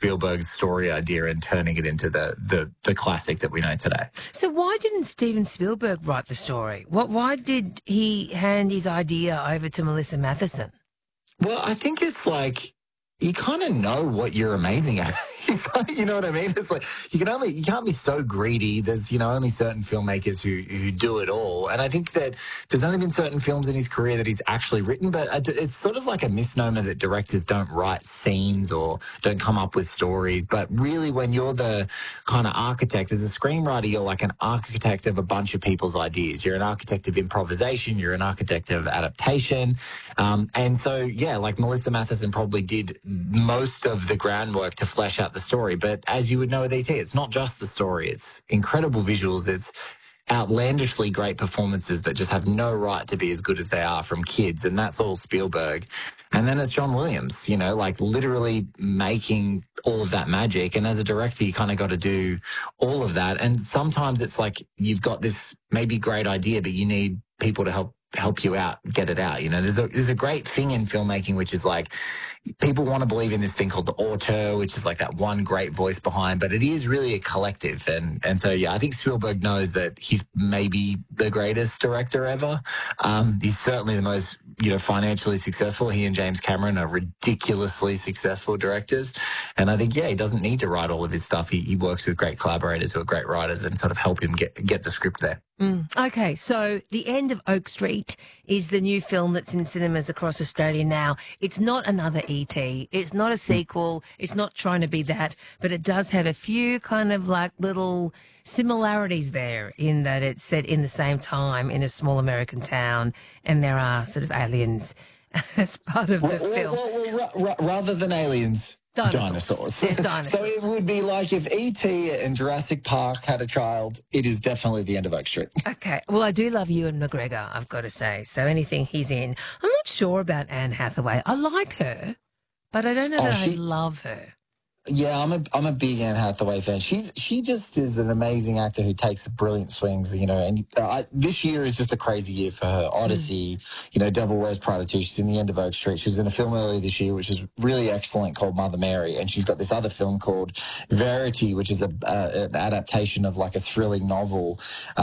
Spielberg's story idea and turning it into the classic that we know today. So why didn't Steven Spielberg write the story? Why did he hand his idea over to Melissa Matheson? Well, I think it's like you kind of know what you're amazing at. You know what I mean? It's like you can't be so greedy. There's only certain filmmakers who do it all, and I think that there's only been certain films in his career that he's actually written. But it's sort of like a misnomer that directors don't write scenes or don't come up with stories. But really, when you're the kind of architect as a screenwriter, you're like an architect of a bunch of people's ideas. You're an architect of improvisation. You're an architect of adaptation, and so yeah, like Melissa Matheson probably did most of the groundwork to flesh out the story. But as you would know with ET, it's not just the story. It's incredible visuals. It's outlandishly great performances that just have no right to be as good as they are from kids. And that's all Spielberg. And then it's John Williams, like literally making all of that magic. And as a director, you kind of got to do all of that. And sometimes it's like you've got this maybe great idea, but you need people to help you out, get it out. There's a great thing in filmmaking, which is like people want to believe in this thing called the auteur, which is like that one great voice behind, but it is really a collective. And so, yeah, I think Spielberg knows that he's maybe the greatest director ever. He's certainly the most, financially successful. He and James Cameron are ridiculously successful directors. And I think, yeah, he doesn't need to write all of his stuff. He works with great collaborators who are great writers and sort of help him get the script there. Okay, so The End of Oak Street is the new film that's in cinemas across Australia now. It's not another E.T. It's not a sequel. It's not trying to be that, but it does have a few kind of like little similarities there in that it's set in the same time in a small American town and there are sort of aliens as part of the film. Rather than aliens. Dinosaurs. There's dinosaurs. So it would be like if E.T. and Jurassic Park had a child, it is definitely The End of Oak Street. Okay. Well, I do love Ewan McGregor, I've got to say. So anything he's in. I'm not sure about Anne Hathaway. I like her, but I don't know that I love her. Yeah, I'm a big Anne Hathaway fan. She just is an amazing actor who takes brilliant swings, and this year is just a crazy year for her. Odyssey, Devil Wears Prada 2. She's in The End of Oak Street. She was in a film earlier this year, which is really excellent, called Mother Mary. And she's got this other film called Verity, which is an adaptation of like a thrilling novel.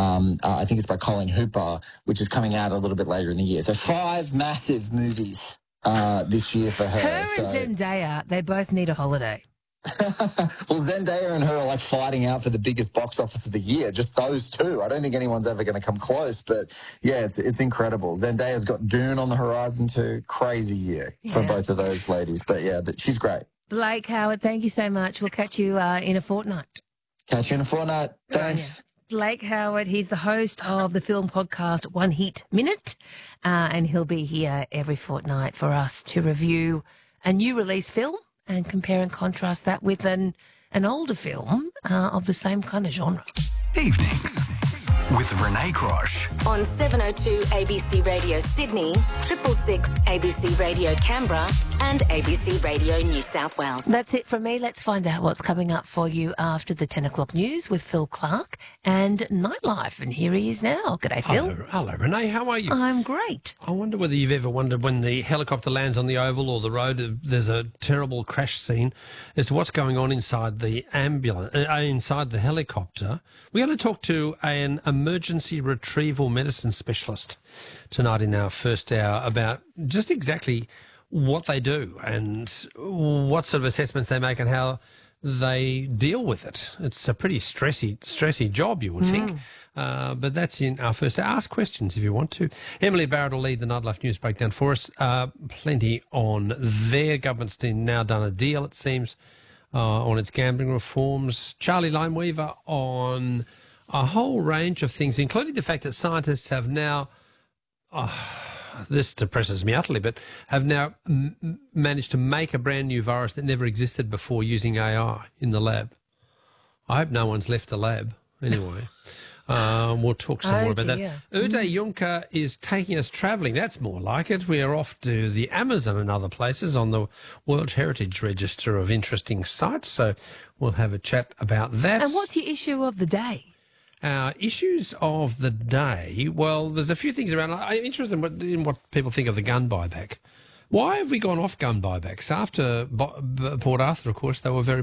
I think it's by Colin Hooper, which is coming out a little bit later in the year. So 5 massive movies this year for her. Her and Zendaya, they both need a holiday. Well, Zendaya and her are like fighting out for the biggest box office of the year, just those two. I don't think anyone's ever going to come close, but yeah, it's incredible. Zendaya's got Dune on the horizon too. Crazy year for both of those ladies, but yeah, she's great. Blake Howard, thank you so much. We'll catch you in a fortnight. Catch you in a fortnight. Thanks. Blake Howard, he's the host of the film podcast One Hit Minute, and he'll be here every fortnight for us to review a new release film and compare and contrast that with an older film of the same kind of genre. Evenings with Renee Crosh. On 702 ABC Radio Sydney, 666 ABC Radio Canberra and ABC Radio New South Wales. That's it from me. Let's find out what's coming up for you after the 10 o'clock news with Phil Clark and Nightlife. And here he is now. G'day, Phil. Hello, Renee. How are you? I'm great. I wonder whether you've ever wondered when the helicopter lands on the oval or the road, there's a terrible crash scene as to what's going on inside the ambulance, inside the helicopter. We're going to talk to an emergency retrieval medicine specialist tonight in our first hour about just exactly what they do and what sort of assessments they make and how they deal with it. It's a pretty stressy job, you would think. But that's in our first hour. Ask questions if you want to. Emily Barrett will lead the Nightlife News breakdown for us. Plenty on there. Government's now done a deal, it seems, on its gambling reforms. Charlie Lineweaver on a whole range of things, including the fact that scientists have now, this depresses me utterly, but have now managed to make a brand new virus that never existed before using AI in the lab. I hope no one's left the lab anyway. We'll talk some more about that. Uday Juncker is taking us travelling. That's more like it. We are off to the Amazon and other places on the World Heritage Register of interesting sites. So we'll have a chat about that. And what's your issue of the day? Issues of the day. Well, there's a few things around. I'm interested in what people think of the gun buyback. Why have we gone off gun buybacks? After Port Arthur, of course, they were very